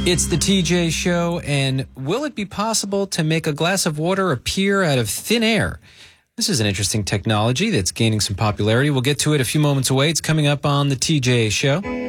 It's the TJ Show, and will it be possible to make a glass of water appear out of thin air? This is an interesting technology that's gaining some popularity. We'll get to it a few moments away. It's coming up on the TJ Show.